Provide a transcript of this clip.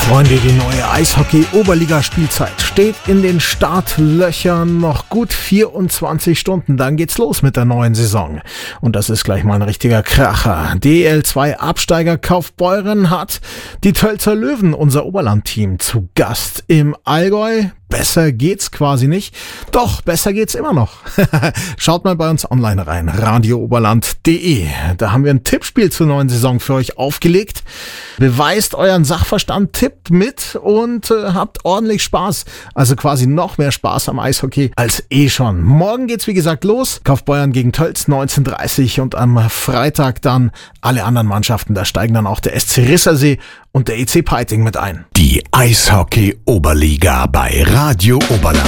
Freunde, die neue Eishockey-Oberliga-Spielzeit steht in den Startlöchern. Noch gut 24 Stunden, dann geht's los mit der neuen Saison. Und das ist gleich mal ein richtiger Kracher. DL2-Absteiger Kaufbeuren hat die Tölzer Löwen, unser Oberland-Team, zu Gast im Allgäu. Besser geht's quasi nicht. Doch, besser geht's immer noch. Schaut mal bei uns online rein, radiooberland.de. Da haben wir ein Tippspiel zur neuen Saison für euch aufgelegt. Beweist euren Sachverstand, tippt mit und habt ordentlich Spaß. Also quasi noch mehr Spaß am Eishockey als schon. Morgen geht's wie gesagt los. Kaufbeuren gegen Tölz 19:30 und am Freitag dann alle anderen Mannschaften. Da steigen dann auch der SC Rissersee und der EC Peiting mit ein. Die Eishockey-Oberliga bei Radio Oberland.